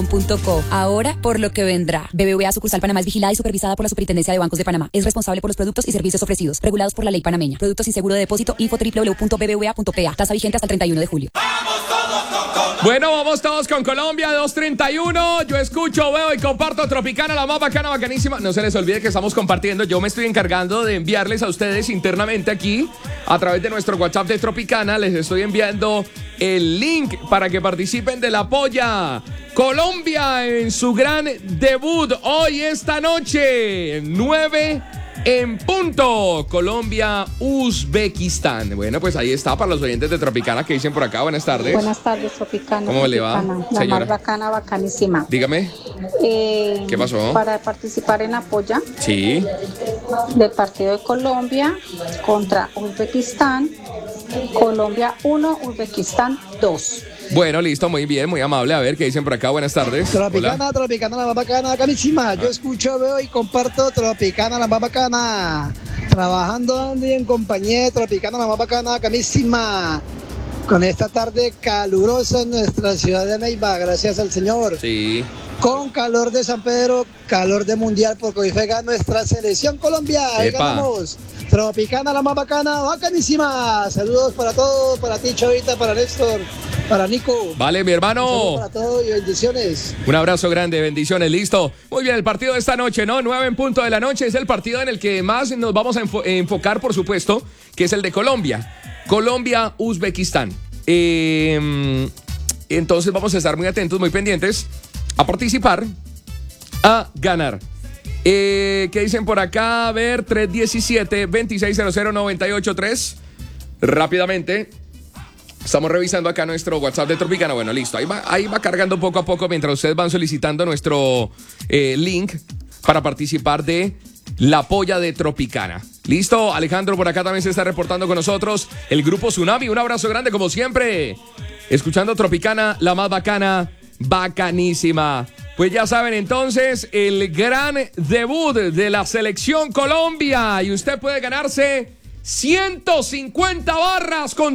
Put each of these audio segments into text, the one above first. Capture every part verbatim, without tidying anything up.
Punto co. Ahora, por lo que vendrá. B B V A Sucursal Panamá es vigilada y supervisada por la Superintendencia de Bancos de Panamá. Es responsable por los productos y servicios ofrecidos, regulados por la ley panameña. Productos sin seguro de depósito. Info doble u doble u doble u punto b b v a punto p a. Tasa vigente hasta el treinta y uno de julio. Bueno, vamos todos con Colombia, dos treinta y uno. Yo escucho, veo y comparto Tropicana, la más bacana, bacanísima. No se les olvide que estamos compartiendo. Yo me estoy encargando de enviarles a ustedes internamente aquí, a través de nuestro WhatsApp de Tropicana, les estoy enviando el link para que participen de la polla. Colombia en su gran debut hoy, esta noche, nueve en punto. Colombia, Uzbekistán. Bueno, pues ahí está para los oyentes de Tropicana que dicen por acá. Buenas tardes. Buenas tardes, Tropicana. ¿Cómo le va, Tropicana, la señora? más bacana, bacanísima. Dígame. Eh, ¿Qué pasó? Para participar en la polla Sí. del partido de Colombia contra Uzbekistán. Colombia uno, Uzbekistán dos. Bueno, listo, muy bien, muy amable. A ver, ¿qué dicen por acá? Buenas tardes. Tropicana, Hola. Tropicana, la más bacana, bacanísima. Yo escucho, veo y comparto Tropicana, la más bacana. Trabajando y en compañía de Tropicana, la más bacana, bacanísima. Con esta tarde calurosa en nuestra ciudad de Neiva, gracias al Señor. Sí. Con calor de San Pedro, calor de Mundial, porque hoy juega nuestra selección Colombia. Ahí Epa. ganamos. Tropicana, la más bacana, bacanísima. Saludos para todos, para ti, Chavita, para Néstor, para Nico. Vale, mi hermano. Saludos para todos y bendiciones. Un abrazo grande, bendiciones, listo. Muy bien, el partido de esta noche, ¿no? Nueve en punto de la noche es el partido en el que más nos vamos a enfo- enfocar, por supuesto, que es el de Colombia. Colombia, Uzbekistán. Eh, entonces vamos a estar muy atentos, muy pendientes a participar, a ganar. Eh, ¿Qué dicen por acá? A ver, tres uno siete, dos seis cero cero, nueve ocho tres. Rápidamente. Estamos revisando acá nuestro WhatsApp de Tropicana. Bueno, listo. Ahí va, ahí va cargando poco a poco mientras ustedes van solicitando nuestro eh, link para participar de la polla de Tropicana. Listo, Alejandro por acá también se está reportando con nosotros. El grupo Tsunami, un abrazo grande como siempre. Escuchando Tropicana, la más bacana, bacanísima. Pues ya saben entonces, el gran debut de la selección Colombia. Y usted puede ganarse ciento cincuenta barras con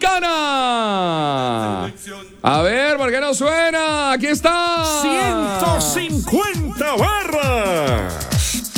Tropicana. A ver, ¿por qué no suena? Aquí está. ciento cincuenta barras.